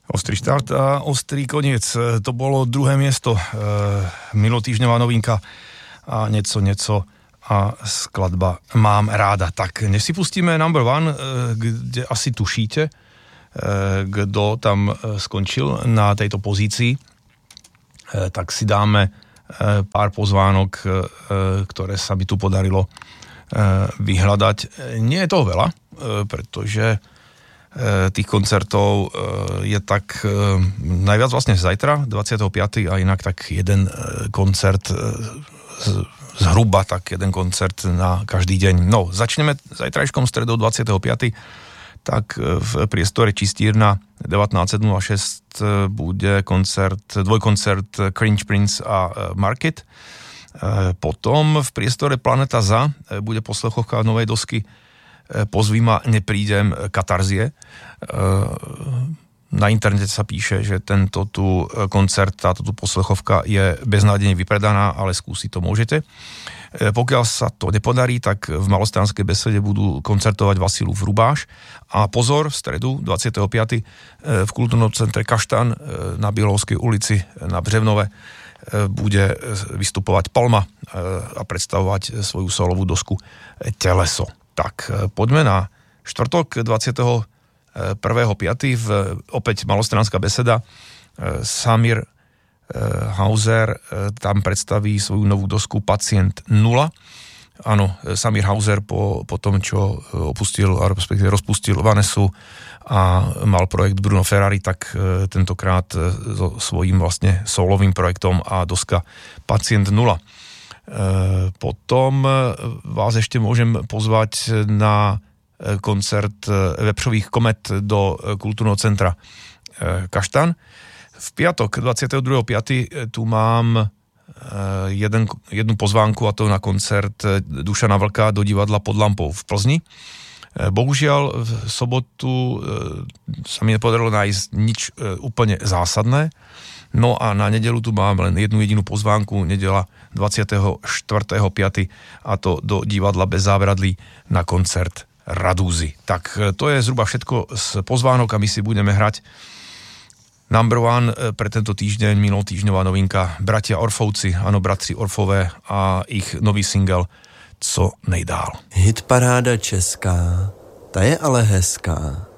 Ostrý štart a ostrý koniec. To bolo druhé miesto. Minulotýždňová novinka a něco a skladba Mám ráda. Tak než si pustíme number one, kde asi tušíte, kdo tam skončil na tejto pozícii, tak si dáme pár pozvánok, ktoré sa mi tu podarilo vyhľadať. Nie je toho veľa, pretože tých koncertov je tak najviac vlastne zajtra, 25. a inak tak jeden koncert zhruba tak jeden koncert na každý deň. No, začneme zajtrajškom stredou 25. Tak v priestore Čistírna 19.06 bude dvojkoncert Cringe Prince a Market. Potom v priestore Planeta Za bude poslechovka novej dosky Pozví ma, neprídem, Katarzie. Na internete sa píše, že tento tu koncert, táto tu poslechovka je beznádejne vypredaná, ale skúsiť to môžete. Pokiaľ sa to nepodarí, tak v Malostranskej besede budú koncertovať Vasilu Vrubáš. A pozor, v stredu 25. v kultúrnom centre Kaštan na Bielovskej ulici na Břevnove bude vystupovať Palma a predstavovať svoju solovú dosku Teleso. Tak poďme na štvrtok 21.5. Opäť Malostranská beseda. Samir Hauser tam predstaví svoju novú dosku Pacient 0. Áno, Samir Hauser po tom, čo opustil, a respektíve rozpustil Vanessu a mal projekt Bruno Ferrari, tak tentokrát so svojím vlastne solovým projektom a doska Pacient 0. Potom vás ešte môžem pozvať na koncert Vepřových komet do kultúrneho centra Kaštan. V piatok 22.5. tu mám jednu pozvánku, a to na koncert Dušana Vlka do divadla Pod lampou v Plzni. Bohužiaľ v sobotu sa mi nepodarilo nájsť nič úplne zásadné. No a na nedeľu tu mám len jednu jedinú pozvánku, nedeľa 24.5. a to do divadla Bez zábradlí na koncert Radúzy. Tak to je zhruba všetko z pozvánok a my si budeme hrať number one pre tento týždeň, minulotýždňová novinka Bratia Orfovci, áno, bratři Orfové a ich nový single Co nejdál. Hitparáda česká, ta je ale hezká.